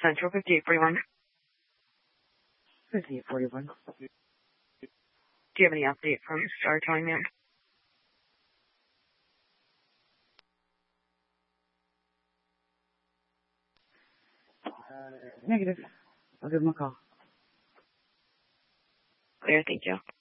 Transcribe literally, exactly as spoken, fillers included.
Central fifty-eight forty-one. fifty-eight forty-one. Do you have any update from Star Towing, ma'am? Uh, negative. I'll give him a call. Clear, thank you.